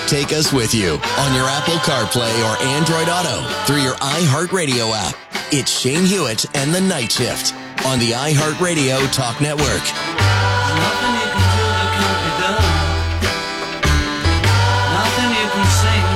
Take us with you on your Apple CarPlay or Android Auto through your iHeartRadio app. It's Shane Hewitt and the Night Shift on the iHeartRadio Talk Network. Nothing you can do that can't be done. Nothing you can sing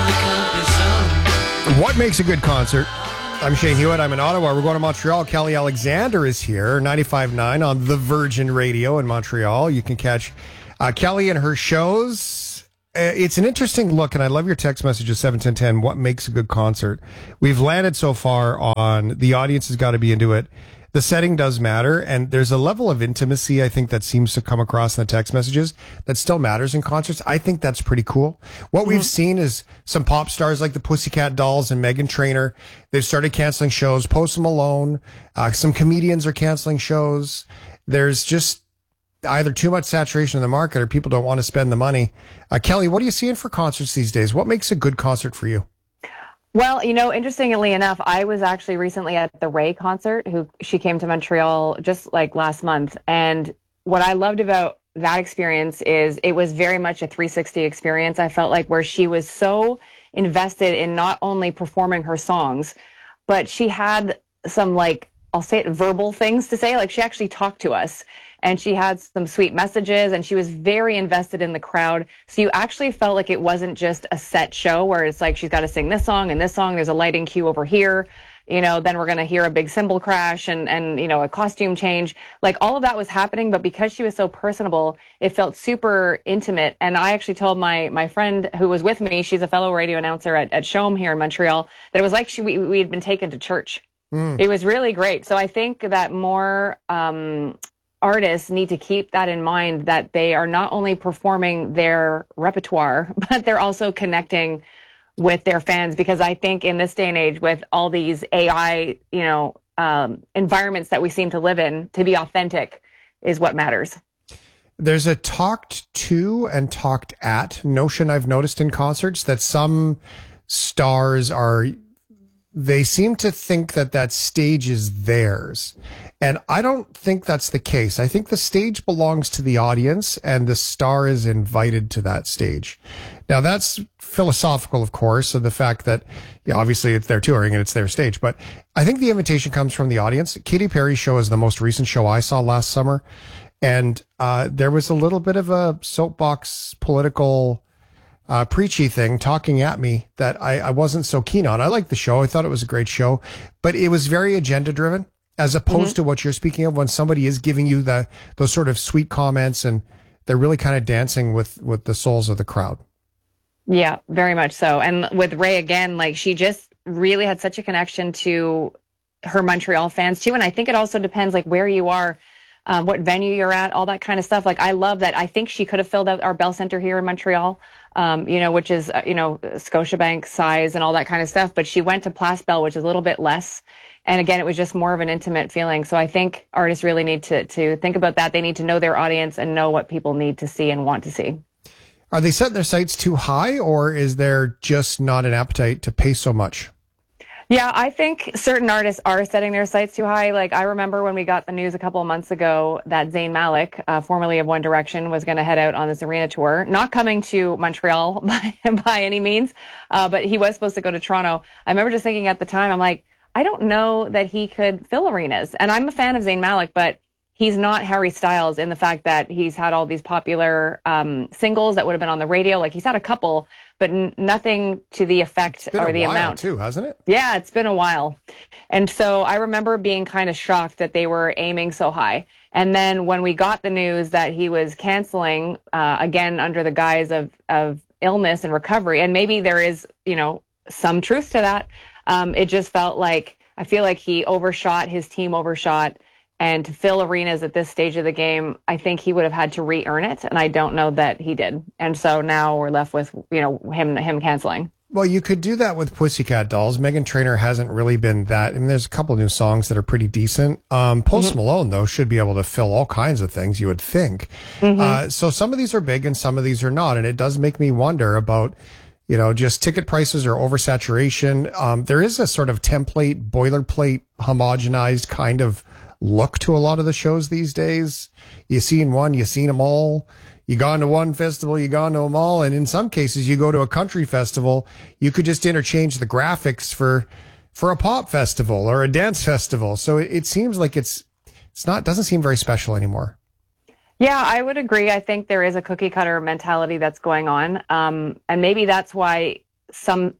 that can't be sung. What makes a good concert? I'm Shane Hewitt. I'm in Ottawa. We're going to Montreal. Kelly Alexander is here, 95.9 on the Virgin Radio in Montreal. You can catch Kelly and her shows. It's an interesting look, and I love your text message at 71010. What makes a good concert? We've landed so far on the audience has got to be into it. The setting does matter, and there's a level of intimacy, I think, that seems to come across in the text messages that still matters in concerts. I think that's pretty cool. What we've seen is some pop stars like the Pussycat Dolls and Meghan Trainor. They've started canceling shows. Post Malone, some comedians are canceling shows. There's just either too much saturation in the market or people don't want to spend the money. Kelly, what are you seeing for concerts these days? What makes a good concert for you? Well, interestingly enough, I was actually recently at the Ray concert. She came to Montreal just like last month. And what I loved about that experience is it was very much a 360 experience. I felt like where she was so invested in not only performing her songs, but she had some, like, I'll say it, verbal things to say. Like, she actually talked to us. And she had some sweet messages, and she was very invested in the crowd. So you actually felt like it wasn't just a set show where it's like she's got to sing this song and this song. There's a lighting cue over here. Then we're going to hear a big cymbal crash and a costume change. Like, all of that was happening. But because she was so personable, it felt super intimate. And I actually told my friend who was with me, she's a fellow radio announcer at Showme here in Montreal, that it was like we had been taken to church. It was really great. So I think that more artists need to keep that in mind, that they are not only performing their repertoire, but they're also connecting with their fans. Because I think in this day and age, with all these AI, environments that we seem to live in, to be authentic is what matters. There's a talked to and talked at notion I've noticed in concerts, that some stars they seem to think that stage is theirs. And I don't think that's the case. I think the stage belongs to the audience and the star is invited to that stage. Now, that's philosophical, of course, of the fact that, obviously it's their touring and it's their stage. But I think the invitation comes from the audience. Katy Perry's show is the most recent show I saw last summer. And there was a little bit of a soapbox political preachy thing talking at me that I wasn't so keen on. I liked the show. I thought it was a great show. But it was very agenda driven, as opposed to what you're speaking of, when somebody is giving you those sort of sweet comments and they're really kind of dancing with the souls of the crowd. Yeah, very much so. And with Ray, again, like, she just really had such a connection to her Montreal fans too. And I think it also depends, like, where you are, what venue you're at, all that kind of stuff. Like, I love that. I think she could have filled out our Bell Center here in Montreal, which is, Scotiabank size and all that kind of stuff. But she went to Place Bell, which is a little bit less. And again, it was just more of an intimate feeling. So I think artists really need to think about that. They need to know their audience and know what people need to see and want to see. Are they setting their sights too high, or is there just not an appetite to pay so much? Yeah, I think certain artists are setting their sights too high. Like, I remember when we got the news a couple of months ago that Zayn Malik, formerly of One Direction, was going to head out on this arena tour, not coming to Montreal by any means, but he was supposed to go to Toronto. I remember just thinking at the time, I'm like, I don't know that he could fill arenas. And I'm a fan of Zayn Malik, but he's not Harry Styles in the fact that he's had all these popular singles that would have been on the radio. Like, he's had a couple, but nothing to the effect or the amount. Too, hasn't it? Yeah, it's been a while. And so I remember being kind of shocked that they were aiming so high. And then when we got the news that he was canceling, again, under the guise of illness and recovery, and maybe there is, some truth to that, it just felt like, I feel like he overshot, his team overshot. And to fill arenas at this stage of the game, I think he would have had to re-earn it. And I don't know that he did. And so now we're left with, him canceling. Well, you could do that with Pussycat Dolls. Meghan Trainor hasn't really been that. I mean, there's a couple of new songs that are pretty decent. Post Malone, though, should be able to fill all kinds of things, you would think. So some of these are big and some of these are not. And it does make me wonder about, just ticket prices or oversaturation. There is a sort of template, boilerplate, homogenized kind of look to a lot of the shows these days. You've seen one, you've seen them all. You gone to one festival, you gone to them all, and in some cases, you go to a country festival. You could just interchange the graphics for a pop festival or a dance festival. So it seems like it's not, doesn't seem very special anymore. Yeah, I would agree. I think there is a cookie cutter mentality that's going on. And maybe that's why some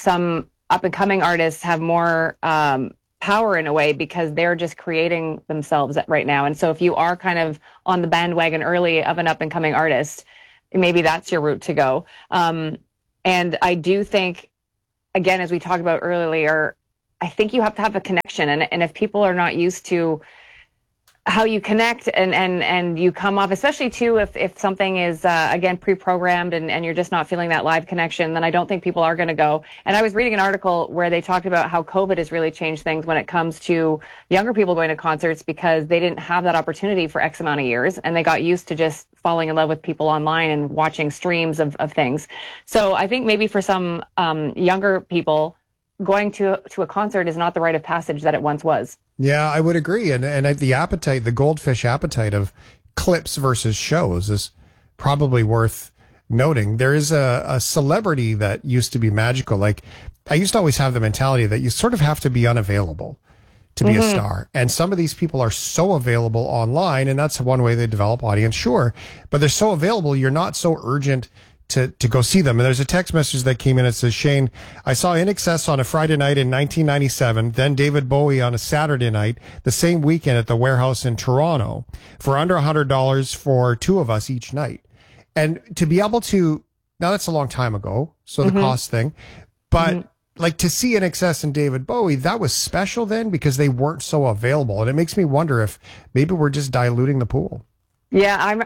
up and coming artists have more power in a way, because they're just creating themselves right now. And so if you are kind of on the bandwagon early of an up and coming artist, maybe that's your route to go. And I do think, again, as we talked about earlier, I think you have to have a connection. And if people are not used to how you connect and you come off, especially too, if something is, again, pre-programmed and you're just not feeling that live connection, then I don't think people are going to go. And I was reading an article where they talked about how COVID has really changed things when it comes to younger people going to concerts, because they didn't have that opportunity for X amount of years, and they got used to just falling in love with people online and watching streams of things. So I think maybe for some younger people, going to a concert is not the rite of passage that it once was. Yeah, I would agree. And the appetite, the goldfish appetite of clips versus shows is probably worth noting. There is a celebrity that used to be magical. Like, I used to always have the mentality that you sort of have to be unavailable to be a star. And some of these people are so available online, and that's one way they develop audience, sure. But they're so available, you're not so urgent to go see them. And there's a text message that came in. It says, Shane, I saw INXS on a Friday night in 1997, then David Bowie on a Saturday night, the same weekend at the Warehouse in Toronto for under $100 for two of us each night. And to be able to, now that's a long time ago, so the cost thing, but like to see INXS and David Bowie, that was special then because they weren't so available. And it makes me wonder if maybe we're just diluting the pool. Yeah, I'm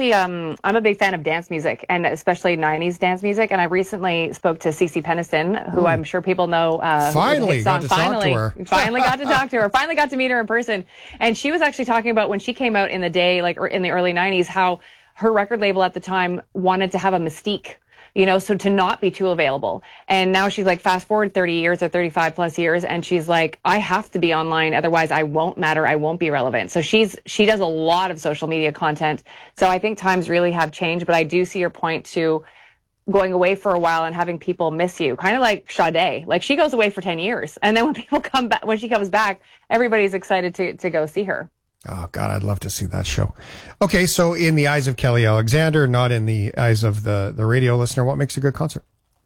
a big fan of dance music, and especially 90s dance music. And I recently spoke to Cece Peniston, who I'm sure people know. Finally got to talk to her. Finally got to talk to her. Finally got to meet her in person. And she was actually talking about when she came out in the day, like in the early 90s, how her record label at the time wanted to have a mystique, you know, so to not be too available. And now she's like, fast forward 30 years or 35 plus years, and she's like, I have to be online, otherwise I won't matter, I won't be relevant. So she does a lot of social media content. So I think times really have changed, but I do see your point to going away for a while and having people miss you, kind of like Sade. Like, she goes away for 10 years, and then when people come back, when she comes back, everybody's excited to go see her. Oh, God, I'd love to see that show. Okay, so in the eyes of Kelly Alexander, not in the eyes of the radio listener, what makes a good concert?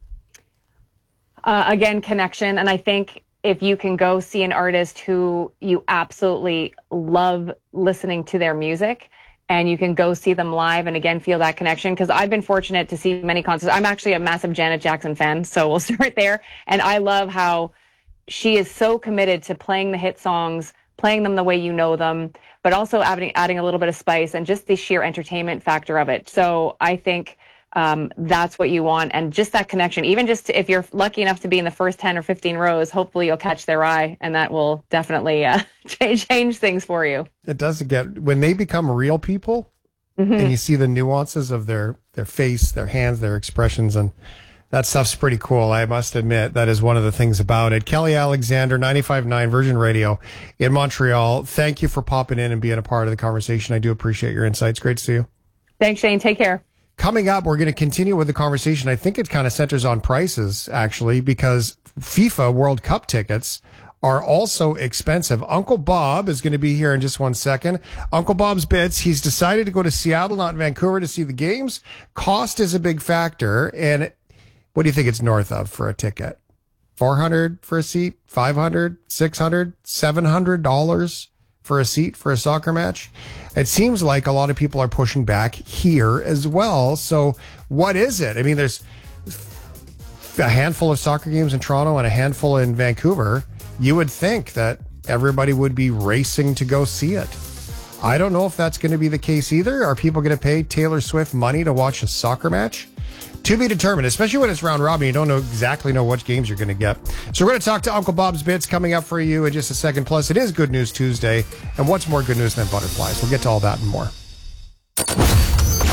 Again, connection. And I think if you can go see an artist who you absolutely love listening to their music, and you can go see them live and again feel that connection, because I've been fortunate to see many concerts. I'm actually a massive Janet Jackson fan, so we'll start there. And I love how she is so committed to playing the hit songs, playing them the way you know them, but also adding a little bit of spice and just the sheer entertainment factor of it. So I think that's what you want, and just that connection. Even just if you're lucky enough to be in the first 10 or 15 rows, hopefully you'll catch their eye, and that will definitely change things for you. It does when they become real people, and you see the nuances of their face, their hands, their expressions, and that stuff's pretty cool. I must admit, that is one of the things about it. Kelly Alexander, 95.9 Virgin Radio in Montreal. Thank you for popping in and being a part of the conversation. I do appreciate your insights. Great to see you. Thanks, Shane. Take care. Coming up, we're going to continue with the conversation. I think it kind of centers on prices, actually, because FIFA World Cup tickets are also expensive. Uncle Bob is going to be here in just 1 second. Uncle Bob's Bits, he's decided to go to Seattle, not Vancouver, to see the games. Cost is a big factor, and what do you think it's north of for a ticket? $400 for a seat, $500, $600, $700 for a seat for a soccer match? It seems like a lot of people are pushing back here as well. So what is it? I mean, there's a handful of soccer games in Toronto and a handful in Vancouver. You would think that everybody would be racing to go see it. I don't know if that's going to be the case either. Are people going to pay Taylor Swift money to watch a soccer match? To be determined, especially when it's round robin. You don't exactly know which games you're going to get. So we're going to talk to Uncle Bob's Bits coming up for you in just a second. Plus, it is Good News Tuesday. And what's more good news than butterflies? We'll get to all that and more.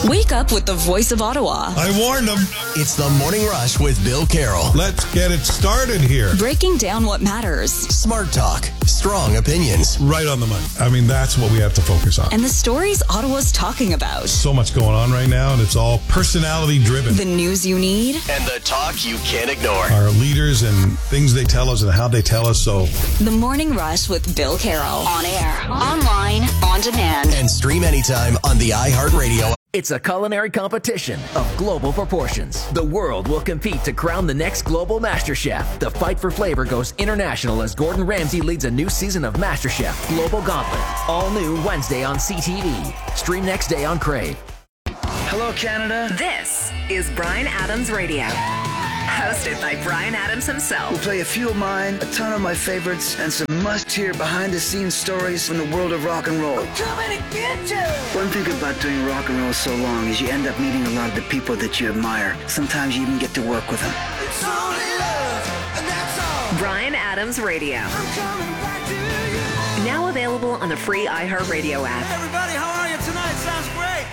Wake up with the voice of Ottawa. I warned them. It's the Morning Rush with Bill Carroll. Let's get it started here. Breaking down what matters. Smart talk, strong opinions. Right on the money. I mean, that's what we have to focus on. And the stories Ottawa's talking about. So much going on right now, and it's all personality driven. The news you need. And the talk you can't ignore. Our leaders and things they tell us and how they tell us. So, The Morning Rush with Bill Carroll. On air, online, on demand. And stream anytime on the iHeartRadio. It's a culinary competition of global proportions. The world will compete to crown the next global MasterChef. The fight for flavor goes international as Gordon Ramsay leads a new season of MasterChef Global Gauntlet. All new Wednesday on CTV. Stream next day on Crave. Hello, Canada. This is Bryan Adams Radio. Hosted by Bryan Adams himself. We'll play a few of mine, a ton of my favorites, and some must-hear behind-the-scenes stories from the world of rock and roll. I'm coming to get you. One thing about doing rock and roll so long is you end up meeting a lot of the people that you admire. Sometimes you even get to work with them. It's only love, and that's all. Bryan Adams Radio. I'm coming back to you. Now available on the free iHeartRadio app. Everybody, how are you tonight? Sounds great.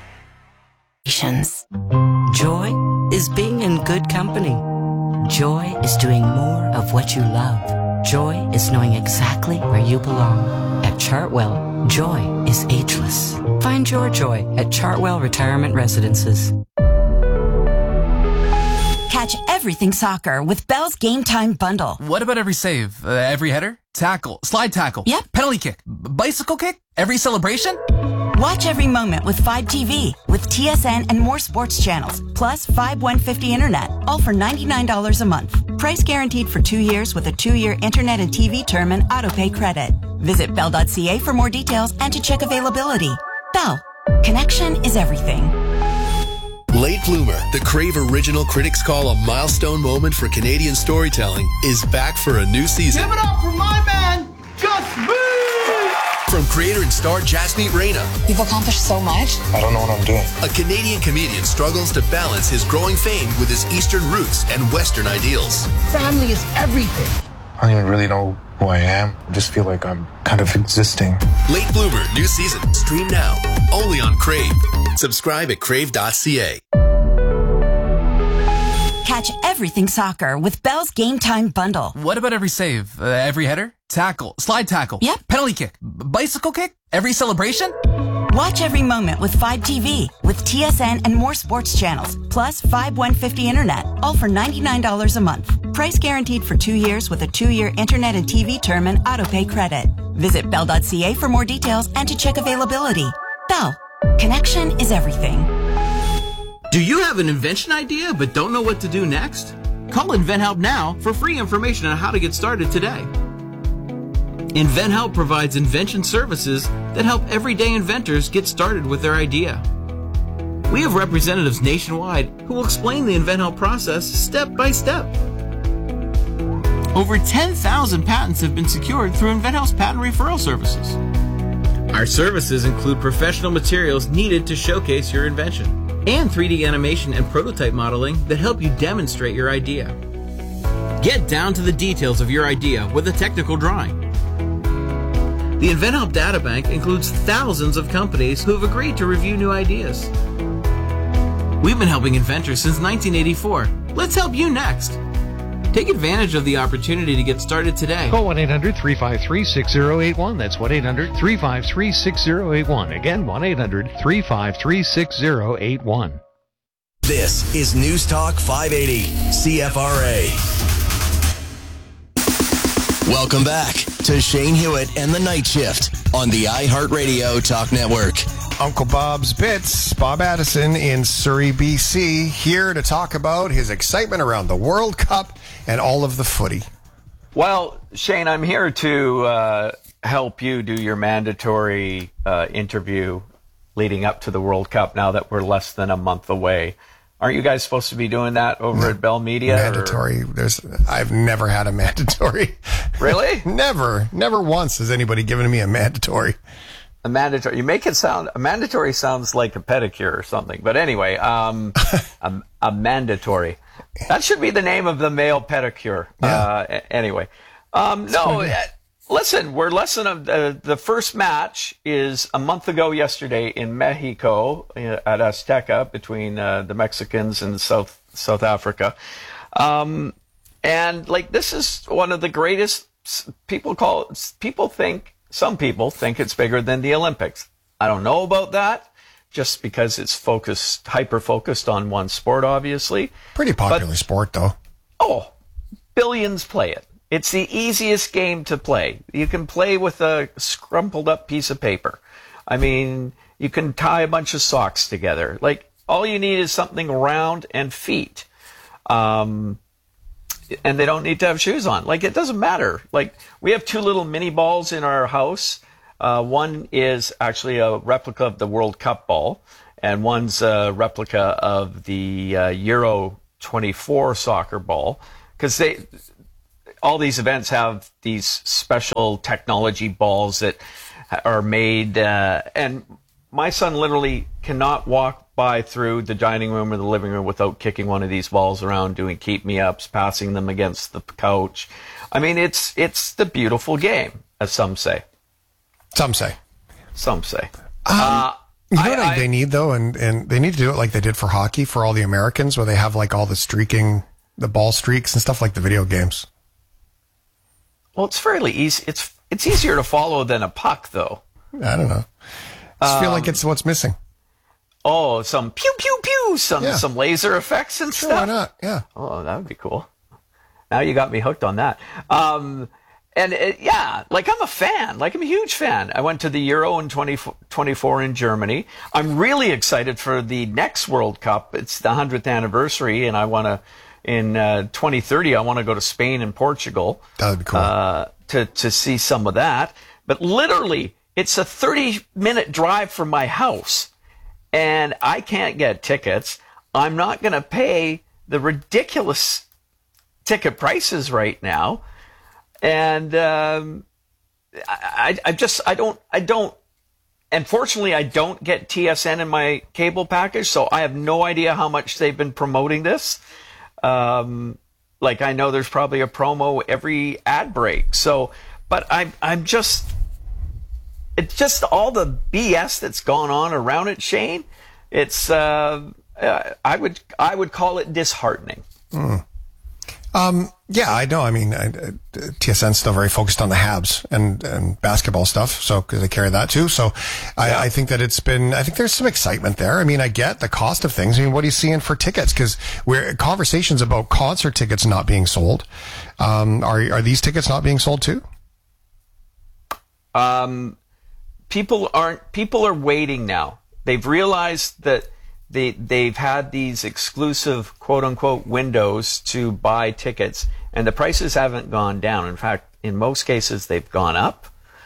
Joy is being in good company. Joy is doing more of what you love. Joy is knowing exactly where you belong. At Chartwell, joy is ageless. Find your joy at Chartwell Retirement Residences. Catch everything soccer with Bell's Game Time Bundle. What about every save? Every header? Tackle? Slide tackle? Yep. Penalty kick? Bicycle kick? Every celebration? Watch every moment with 5TV with TSN and more sports channels, plus 5150 internet, all for $99 a month. Price guaranteed for 2 years with a 2-year internet and TV term and autopay credit. Visit bell.ca for more details and to check availability. Bell. Connection is everything. Late Bloomer, the Crave original critics call a milestone moment for Canadian storytelling, is back for a new season. Give it up for my man, Gus B! From creator and star Jasmeet Reyna. You've accomplished so much. I don't know what I'm doing. A Canadian comedian struggles to balance his growing fame with his Eastern roots and Western ideals. Family is everything. I don't even really know who I am. I just feel like I'm kind of existing. Late Bloomer, new season. Stream now. Only on Crave. Subscribe at crave.ca. Catch everything soccer with Bell's Game Time Bundle. What about every save? Every header? Tackle? Slide tackle? Yep. Penalty kick? Bicycle kick? Every celebration? Watch every moment with 5TV with TSN and more sports channels, plus 5150 internet, all for $99 a month. Price guaranteed for 2 years with a 2-year internet and TV term and autopay credit. Visit bell.ca for more details and to check availability. Bell. Connection is everything. Do you have an invention idea but don't know what to do next? Call InventHelp now for free information on how to get started today. InventHelp provides invention services that help everyday inventors get started with their idea. We have representatives nationwide who will explain the InventHelp process step by step. Over 10,000 patents have been secured through InventHelp's patent referral services. Our services include professional materials needed to showcase your invention, and 3D animation and prototype modeling that help you demonstrate your idea. Get down to the details of your idea with a technical drawing. The InventHelp Databank includes thousands of companies who have agreed to review new ideas. We've been helping inventors since 1984. Let's help you next. Take advantage of the opportunity to get started today. Call 1-800-353-6081. That's 1-800-353-6081. Again, 1-800-353-6081. This is News Talk 580, CFRA. Welcome back to Shane Hewitt and the Night Shift on the iHeartRadio Talk Network. Uncle Bob's Bits, Bob Addison in Surrey, BC, here to talk about his excitement around the World Cup and all of the footy. Well, Shane, I'm here to help you do your mandatory interview leading up to the World Cup now that we're less than a month away. Aren't you guys supposed to be doing that over at Bell Media? Mandatory. I've never had a mandatory. Really? Never once has anybody given me a mandatory. A mandatory. You make it sound, a mandatory sounds like a pedicure or something. But anyway, a mandatory. That should be the name of the male pedicure. Yeah. Anyway, no, Listen, we're less than the first match is a month ago yesterday in Mexico at Azteca between the Mexicans and South Africa. And like, this is one of the greatest. Some people think it's bigger than the Olympics. I don't know about that, just because it's hyper focused on one sport, obviously. Pretty popular sport, though. Oh, billions play it. It's the easiest game to play. You can play with a scrumpled up piece of paper. I mean, you can tie a bunch of socks together. Like, all you need is something round and feet. And they don't need to have shoes on. Like, it doesn't matter. Like, we have 2 little mini balls in our house. One is actually a replica of the World Cup ball, and one's a replica of the Euro 24 soccer ball. Because all these events have these special technology balls that are made, and my son literally cannot walk by through the dining room or the living room without kicking one of these balls around, doing keep-me-ups, passing them against the couch. I mean, it's the beautiful game, as some say. Some say. You know what they need, though? And they need to do it like they did for hockey for all the Americans, where they have like all the streaking, the ball streaks and stuff like the video games. Well, it's fairly easy. It's easier to follow than a puck, though. I don't know. I just feel like it's what's missing. Oh, some pew, pew, pew, some laser effects and stuff. Why not? Yeah. Oh, that would be cool. Now you got me hooked on that. Like, I'm a fan. Like, I'm a huge fan. I went to the Euro in 2024 in Germany. I'm really excited for the next World Cup. It's the 100th anniversary, and I want to, in 2030, I want to go to Spain and Portugal. That would be cool. To see some of that. But literally, it's a 30-minute drive from my house, and I can't get tickets. I'm not going to pay the ridiculous ticket prices right now. And unfortunately, I don't get TSN in my cable package, so I have no idea how much they've been promoting this. Like, I know there's probably a promo every ad break. So, but it's just all the BS that's gone on around it, Shane. It's, I would call it disheartening. Yeah, I know. I mean, TSN's still very focused on the Habs and basketball stuff, so because they carry that too. So I think that I think there's some excitement there. I mean, I get the cost of things. I mean, what are you seeing for tickets? Because we're conversations about concert tickets not being sold. Are these tickets not being sold too? People are waiting now. They've realized that they've had these exclusive quote unquote windows to buy tickets, and the prices haven't gone down. In fact, in most cases, they've gone up.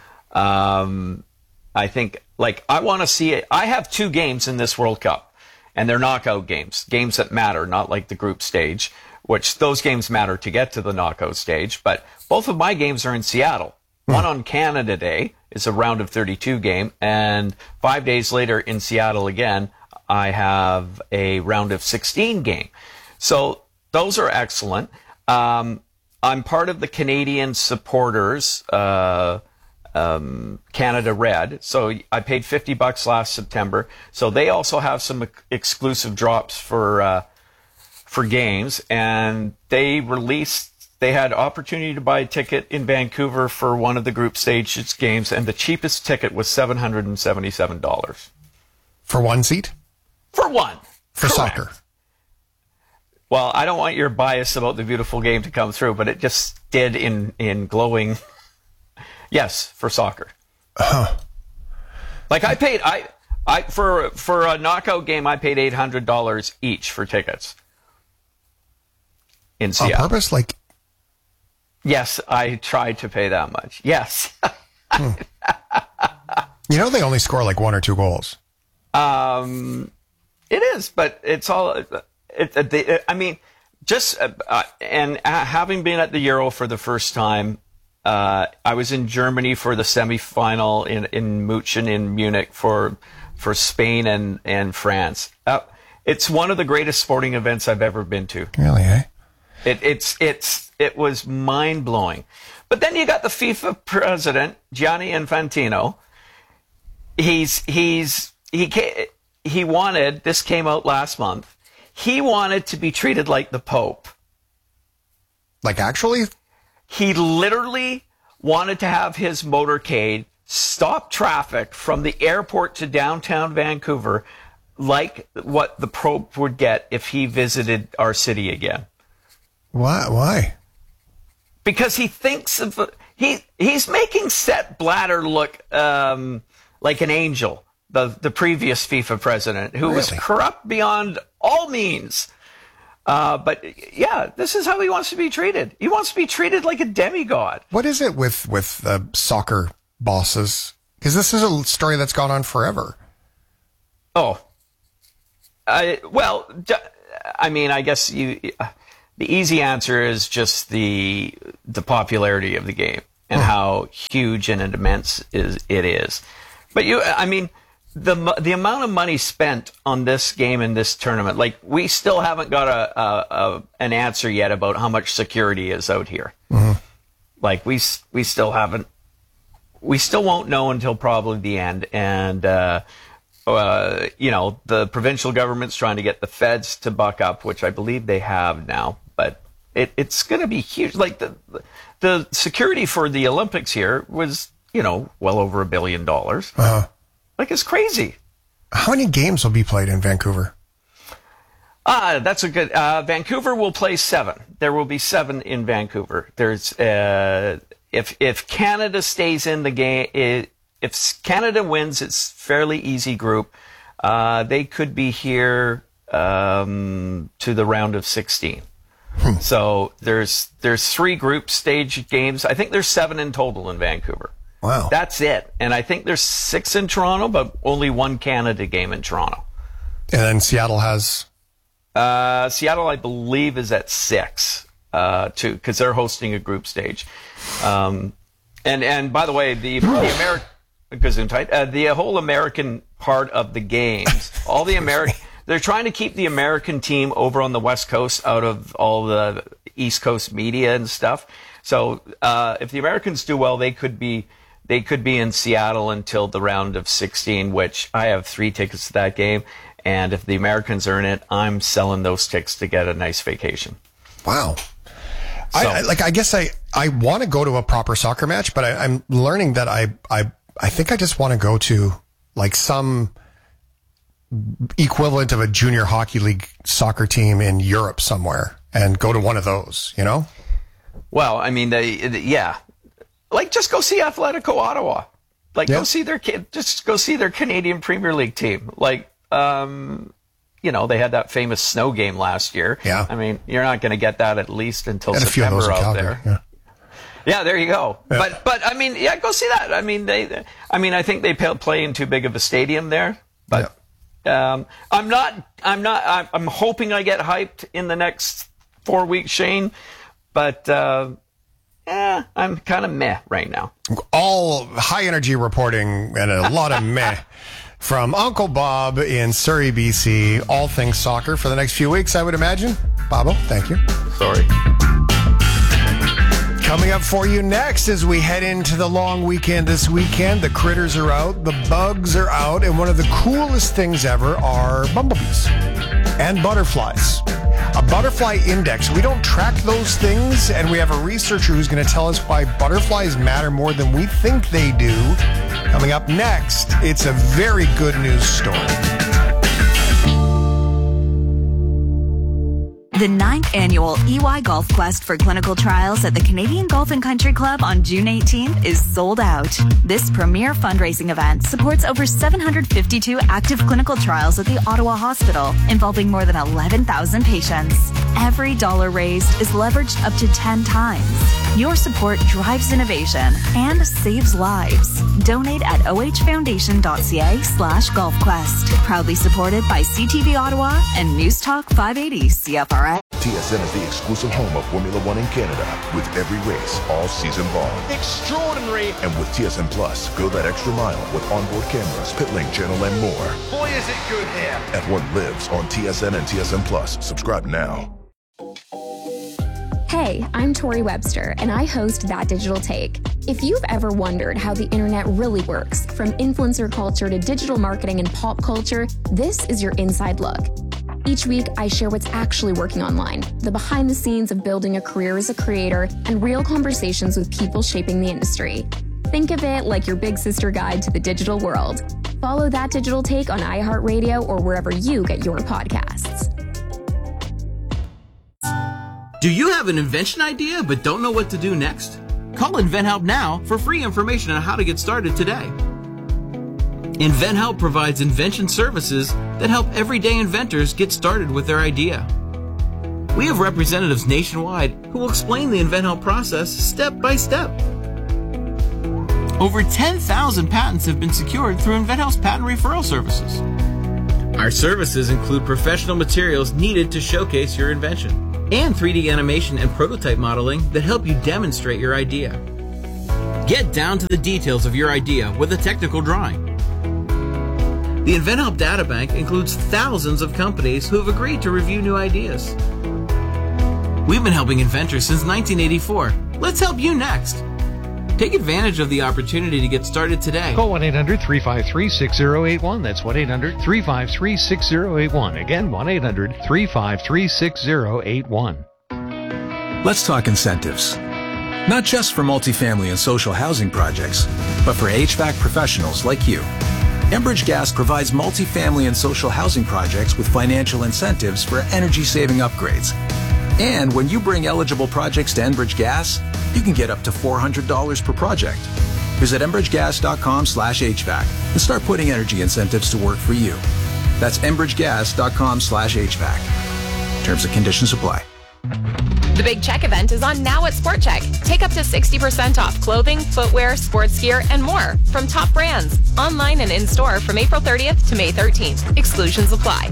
I think, like, I want to see it. I have 2 games in this World Cup, and they're knockout games that matter, not like the group stage, which those games matter to get to the knockout stage. But both of my games are in Seattle. One on Canada Day is a round of 32 game, and 5 days later in Seattle again, I have a round of 16 game. So those are excellent. I'm part of the Canadian supporters, Canada Red. So I paid $50 last September. So they also have some exclusive drops for games, and they had opportunity to buy a ticket in Vancouver for one of the group stage games, and the cheapest ticket was $777. For one seat? For one. For Correct. Soccer. Well, I don't want your bias about the beautiful game to come through, but it just did in glowing. Yes, for soccer. Like, I paid for a knockout game, I paid $800 each for tickets in Seattle. On purpose, like. Yes, I tried to pay that much. Yes. You know, they only score like 1 or 2 goals. It is, but it's all. I mean, just having been at the Euro for the first time, I was in Germany for the semifinal in München in Munich for Spain and France. It's one of the greatest sporting events I've ever been to. Really, eh? It was mind blowing. But then you got the FIFA president, Gianni Infantino. He wanted, this came out last month, he wanted to be treated like the Pope. Like actually? He literally wanted to have his motorcade stop traffic from the airport to downtown Vancouver like what the Pope would get if he visited our city again. Why? Because he thinks of he's making Sepp Blatter look like an angel, the previous FIFA president, who was corrupt beyond all means. But yeah, this is how he wants to be treated. He wants to be treated like a demigod. What is it with soccer bosses? Because this is a story that's gone on forever. Oh, well, I mean, I guess the easy answer is just the popularity of the game and how huge and immense it is. But I mean, the amount of money spent on this game and this tournament, like we still haven't got an answer yet about how much security is out here. Mm-hmm. Like we still haven't. We still won't know until probably the end. And, the provincial government's trying to get the feds to buck up, which I believe they have now. But it's going to be huge. Like the security for the Olympics here was, well over $1 billion. Uh-huh. Like it's crazy. How many games will be played in Vancouver? That's a good. Vancouver will play 7. There will be 7 in Vancouver. There's if Canada stays in the game, if Canada wins its fairly easy group, they could be here to the round of 16. So there's 3 group stage games. I think there's 7 in total in Vancouver. Wow. That's it. And I think there's 6 in Toronto, but only 1 Canada game in Toronto. And then Seattle has? Seattle, I believe, is at 6, too, because they're hosting a group stage. And by the way, the whole American part of the games, all the American, they're trying to keep the American team over on the West Coast out of all the East Coast media and stuff. So if the Americans do well, they could be in Seattle until the round of 16, which I have 3 tickets to that game. And if the Americans earn it, I'm selling those tickets to get a nice vacation. Wow. So, I guess I want to go to a proper soccer match, but I'm learning that I think I just want to go to like some equivalent of a junior hockey league soccer team in Europe somewhere and go to one of those, Well, I mean, like just go see Atletico Ottawa. Like go see their Canadian Premier League team. Like, they had that famous snow game last year. Yeah. I mean, you're not going to get that at least until and September out Calgary, there. Yeah, there you go. Yeah. But I mean, go see that. I mean, I think they play in too big of a stadium there. But I'm hoping I get hyped in the next 4 weeks, Shane. But I'm kind of meh right now. All high energy reporting and a lot of meh from Uncle Bob in Surrey, BC. All things soccer for the next few weeks, I would imagine. Bobo, thank you. Sorry. Coming up for you next as we head into the long weekend this weekend. The critters are out, the bugs are out, and one of the coolest things ever are bumblebees and butterflies. A butterfly index. We don't track those things, and we have a researcher who's going to tell us why butterflies matter more than we think they do. Coming up next, it's a very good news story. The 9th annual EY Golf Quest for clinical trials at the Canadian Golf and Country Club on June 18th is sold out. This premier fundraising event supports over 752 active clinical trials at the Ottawa Hospital, involving more than 11,000 patients. Every dollar raised is leveraged up to 10 times. Your support drives innovation and saves lives. Donate at ohfoundation.ca/golfquest. Proudly supported by CTV Ottawa and News Talk 580 CFRS. TSN is the exclusive home of Formula One in Canada, with every race all season long. Extraordinary. And with TSN Plus, go that extra mile with onboard cameras, pit lane channel, and more. Boy, is it good here. F1 lives on TSN and TSN Plus. Subscribe now. Hey, I'm Tori Webster, and I host That Digital Take. If you've ever wondered how the internet really works, from influencer culture to digital marketing and pop culture, this is your inside look. Each week, I share what's actually working online, the behind the scenes of building a career as a creator, and real conversations with people shaping the industry. Think of it like your big sister guide to the digital world. Follow That Digital Take on iHeartRadio or wherever you get your podcasts. Do you have an invention idea but don't know what to do next? Call InventHelp now for free information on how to get started today. InventHelp provides invention services that help everyday inventors get started with their idea. We have representatives nationwide who will explain the InventHelp process step by step. Over 10,000 patents have been secured through InventHelp's patent referral services. Our services include professional materials needed to showcase your invention, and 3D animation and prototype modeling that help you demonstrate your idea. Get down to the details of your idea with a technical drawing. The InventHelp Databank includes thousands of companies who have agreed to review new ideas. We've been helping inventors since 1984. Let's help you next. Take advantage of the opportunity to get started today. Call 1-800-353-6081. That's 1-800-353-6081. Again, 1-800-353-6081. Let's talk incentives. Not just for multifamily and social housing projects, but for HVAC professionals like you. Enbridge Gas provides multifamily and social housing projects with financial incentives for energy-saving upgrades. And when you bring eligible projects to Enbridge Gas, you can get up to $400 per project. Visit enbridgegas.com/HVAC and start putting energy incentives to work for you. That's enbridgegas.com/HVAC. Terms and conditions apply. The Big Check event is on now at Sport Check. Take up to 60% off clothing, footwear, sports gear, and more from top brands. Online and in-store from April 30th to May 13th. Exclusions apply.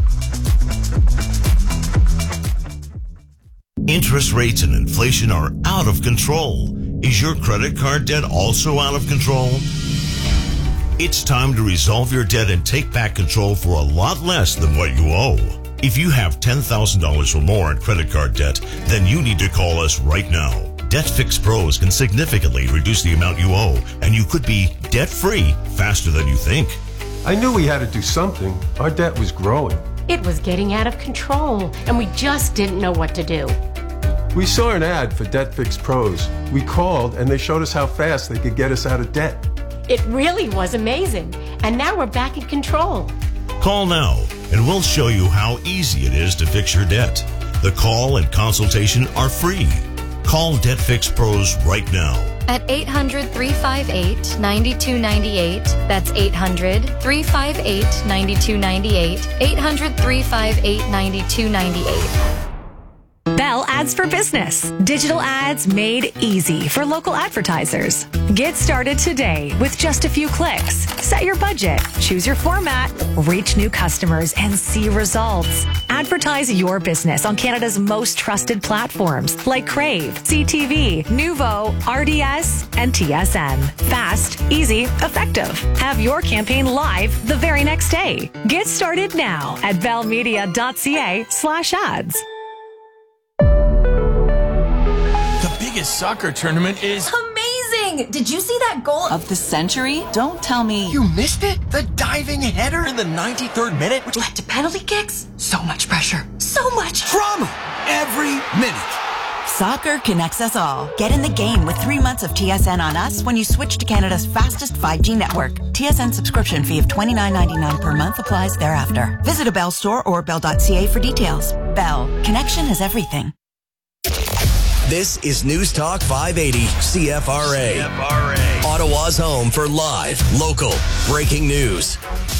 Interest rates and inflation are out of control. Is your credit card debt also out of control? It's time to resolve your debt and take back control for a lot less than what you owe. If you have $10,000 or more in credit card debt, then you need to call us right now. Debt Fix Pros can significantly reduce the amount you owe, and you could be debt-free faster than you think. I knew we had to do something. Our debt was growing. It was getting out of control, and we just didn't know what to do. We saw an ad for Debt Fix Pros. We called, and they showed us how fast they could get us out of debt. It really was amazing, and now we're back in control. Call now, and we'll show you how easy it is to fix your debt. The call and consultation are free. Call Debt Fix Pros right now. At 800-358-9298. That's 800-358-9298. 800-358-9298. Bell Ads for Business. Digital ads made easy for local advertisers. Get started today with just a few clicks. Set your budget, choose your format, reach new customers, and see results. Advertise your business on Canada's most trusted platforms like Crave, CTV, Nuvo, RDS, and TSN. Fast, easy, effective. Have your campaign live the very next day. Get started now at bellmedia.ca/ads. Biggest soccer tournament is amazing. Did you see that goal of the century? Don't tell me you missed it. The diving header in the 93rd minute, which led to penalty kicks. So much pressure, so much drama every minute. Soccer connects us all. Get in the game with 3 months of TSN on us when you switch to Canada's fastest 5G network. TSN subscription fee of $29.99 per month applies thereafter. Visit a Bell store or bell.ca for details. Bell. Connection is everything. This is News Talk 580 CFRA. Ottawa's home for live, local, breaking news.